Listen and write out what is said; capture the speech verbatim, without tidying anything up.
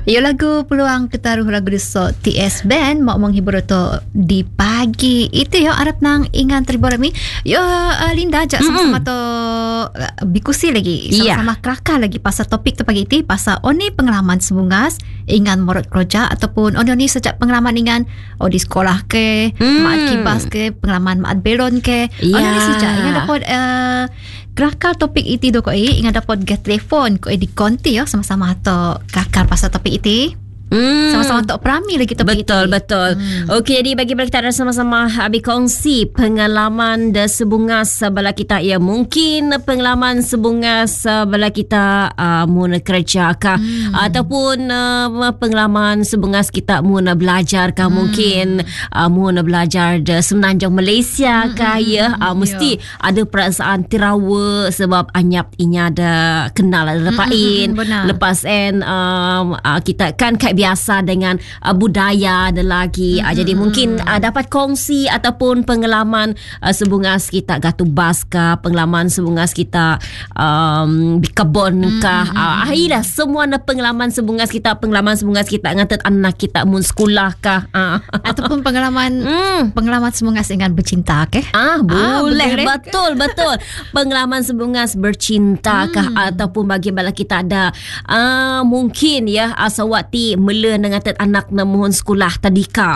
Yo lagu peluang ketaruh lagu so T S Band mau menghibur tu di pagi itu yo harap nang ingan teribor mi yo uh, Linda ajak sama-sama tu uh, bikusi lagi sama-sama yeah. kelakar lagi pasal topik tu pagi itu pasal oni pengalaman sebungas ingan morot kerja ataupun oni-oni sejak pengalaman ingan oh di sekolah ke mm. mat kibas ke pengalaman mat belon ke yeah. oni sejak ingan dapat uh, kelakar topik itu do ko i ingat dapat get telefon ko i di konti yo sama-sama to kelakar pasal topik itu. Hmm. Sama-sama untuk perami lagi topik betul, itu. Betul betul. Hmm. Okey, jadi bagi kita ada sama-sama habis kongsi pengalaman de sebungas bala kita ya mungkin pengalaman sebungas bala kita uh, mun kerja kah hmm. ataupun uh, pengalaman sebungas kita mun belajar kah hmm. mungkin uh, mun belajar de semenanjung Malaysia kah hmm. ya uh, mesti yeah. ada perasaan tirawa sebab anyap inya ada kenal ada lepain hmm. lepas en um, uh, kita kan kat biasa dengan uh, budaya dan lagi mm-hmm. uh, jadi mungkin uh, dapat kongsi ataupun pengalaman uh, sebungas kita gatu bas kah pengalaman sebungas kita um, di kebun kah mm-hmm. uh, akhirnya semua na pengalaman sebungas kita pengalaman sebungas kita ngantet anak kita mun sekolah kah uh. ataupun pengalaman mm. pengalaman sebungas dengan bercinta ke ah boleh ah, betul betul pengalaman sebungas bercinta mm. kah ataupun bagi bala kita ada uh, mungkin ya uh, sawati mele dengan anak na mohon sekolah tadika